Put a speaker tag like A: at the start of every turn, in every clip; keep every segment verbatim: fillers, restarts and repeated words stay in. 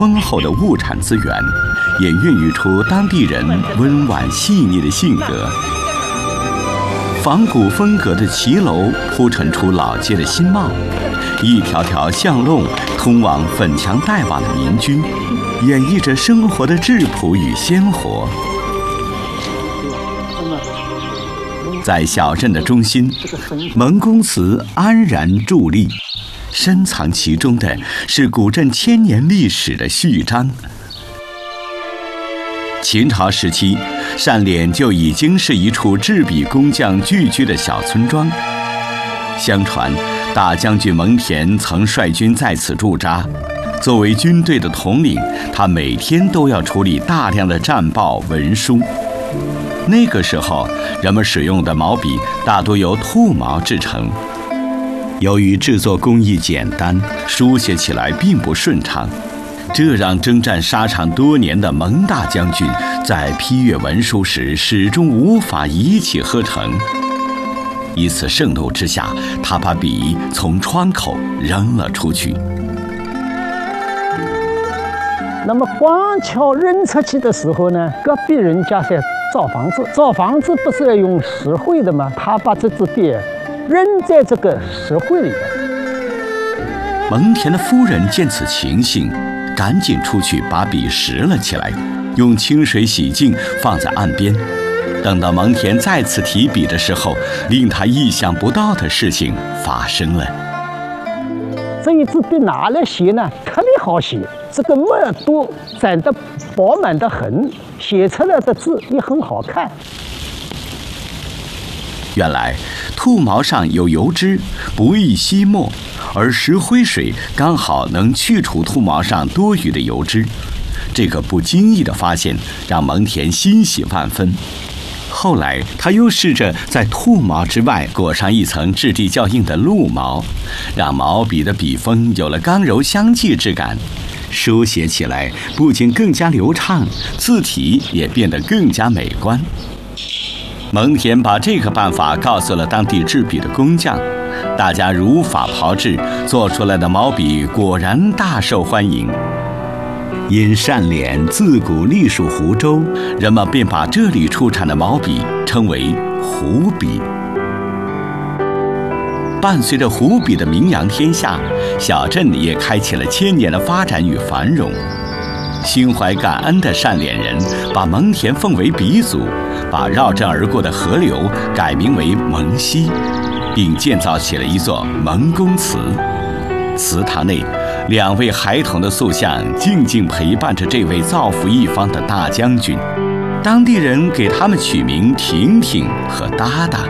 A: 丰厚的物产资源，也孕育出当地人温婉细腻的性格。仿古风格的骑楼铺陈出老街的新貌，一条条巷弄通往粉墙黛瓦的民居，演绎着生活的质朴与鲜活。在小镇的中心，蒙公祠安然伫立，深藏其中的是古镇千年历史的序章。秦朝时期，单脸就已经是一处制笔工匠聚居的小村庄。相传，大将军蒙恬曾率军在此驻扎。作为军队的统领，他每天都要处理大量的战报文书。那个时候，人们使用的毛笔大多由兔毛制成。由于制作工艺简单，书写起来并不顺畅。这让征战沙场多年的蒙大将军在批阅文书时始终无法一气呵成。一次盛怒之下，他把笔从窗口扔了出去。
B: 那么光桥扔出去的时候呢，隔壁人家在造房子，造房子不是要用石灰的吗？他把这支笔扔在这个石灰里。
A: 蒙恬的夫人见此情形，赶紧出去把笔拾了起来，用清水洗净，放在岸边。等到蒙恬再次提笔的时候，令他意想不到的事情发生了。
B: 这一支笔拿来写呢，特别好写，这个墨都沾得饱满的很，写出来的字也很好看。
A: 原来兔毛上有油脂，不易吸墨，而石灰水刚好能去除兔毛上多余的油脂。这个不经意的发现让蒙恬欣喜万分。后来他又试着在兔毛之外裹上一层质地较硬的鹿毛，让毛笔的笔锋有了刚柔相济之感，书写起来不仅更加流畅，字体也变得更加美观。蒙恬把这个办法告诉了当地制笔的工匠，大家如法炮制，做出来的毛笔果然大受欢迎。因单脸自古隶属湖州，人们便把这里出产的毛笔称为湖笔。伴随着湖笔的名扬天下，小镇也开启了千年的发展与繁荣。心怀感恩的单脸人把蒙恬奉为鼻祖，把绕镇而过的河流改名为蒙溪，并建造起了一座蒙公祠。祠堂内，两位孩童的塑像静静陪伴着这位造福一方的大将军，当地人给他们取名婷婷和哒哒。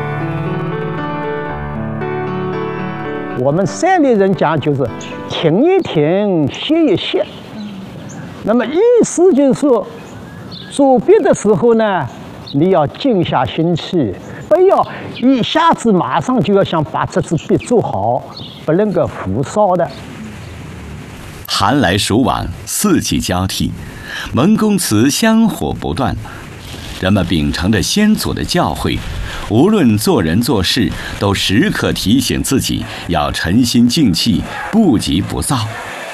B: 我们山里人讲就是停一停，歇一歇。那么意思就是说，做笔的时候呢，你要静下心去，不要一下子马上就要想把这支笔做好，不能够浮躁的。
A: 寒来暑往，四季交替，蒙公祠香火不断。人们秉承着先祖的教诲，无论做人做事，都时刻提醒自己要沉心静气，不急不躁。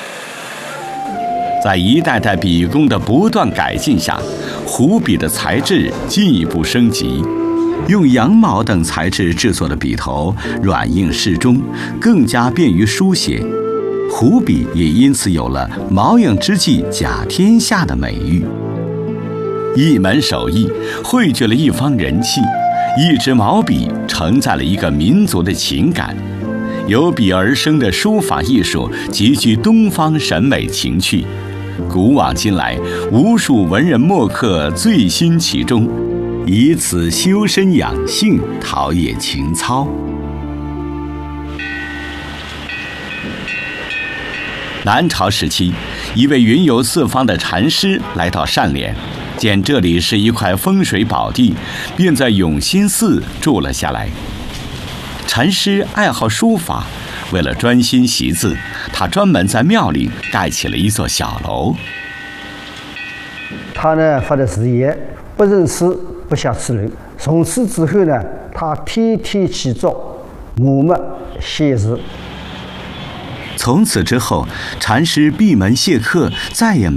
A: 在一代代笔工的不断改进下，湖笔的材质进一步升级。用羊毛等材质制作的笔头软硬适中，更加便于书写。湖笔也因此有了“毛影之际甲天下”的美誉。一门手艺汇聚了一方人气，一支毛笔承载了一个民族的情感。由笔而生的书法艺术极具东方审美情趣，古往今来，无数文人墨客醉心其中，以此修身养性，陶冶情操。南朝时期，一位云游四方的禅师来到单脸，见这里是一块风水宝地，便在永兴寺住了下来。禅师爱好书法，为了专心习字，他专门在庙里盖起了一座小楼。
C: 他呢发的誓言，不认识不下此楼。从此之后呢，他天天起早，默默写字。
A: 从此之后，禅师闭门谢客，再也